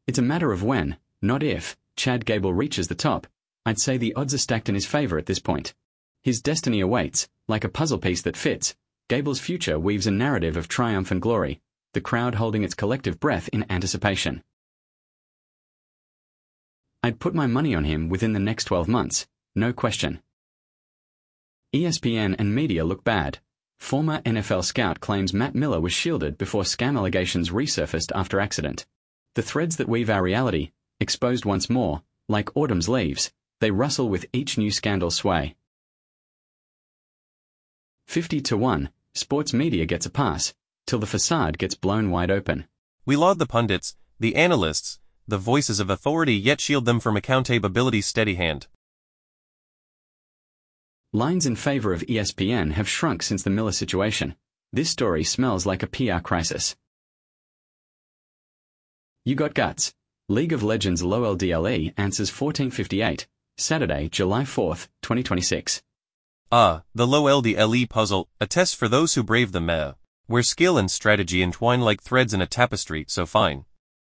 It's a matter of when, not if, Chad Gable reaches the top. I'd say the odds are stacked in his favor at this point. His destiny awaits, like a puzzle piece that fits. Gable's future weaves a narrative of triumph and glory, the crowd holding its collective breath in anticipation. I'd put my money on him within the next 12 months, no question. ESPN and media look bad. Former NFL scout claims Matt Miller was shielded before scam allegations resurfaced after accident. The threads that weave our reality, exposed once more, like autumn's leaves, they rustle with each new scandal sway. 50-1, sports media gets a pass, till the facade gets blown wide open. We laud the pundits, the analysts, the voices of authority, yet shield them from accountability's steady hand. Lines in favor of ESPN have shrunk since the Miller situation. This story smells like a PR crisis. You got guts. League of Legends LoL DLE answers 1458, Saturday, July 4, 2026. The LoL DLE puzzle, a test for those who brave the meta, where skill and strategy entwine like threads in a tapestry, so fine.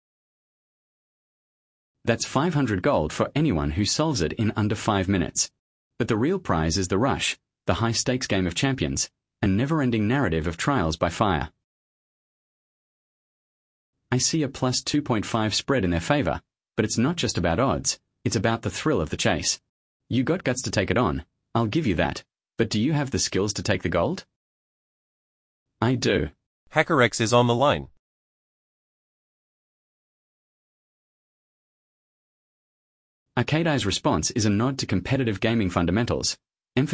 That's 500 gold for anyone who solves it in under 5 minutes. But the real prize is the rush, the high-stakes game of champions, a never-ending narrative of trials by fire. I see a plus 2.5 spread in their favor, but it's not just about odds, it's about the thrill of the chase. You got guts to take it on, I'll give you that, but do you have the skills to take the gold? I do. HackerX is on the line. Arcadai's response is a nod to competitive gaming fundamentals,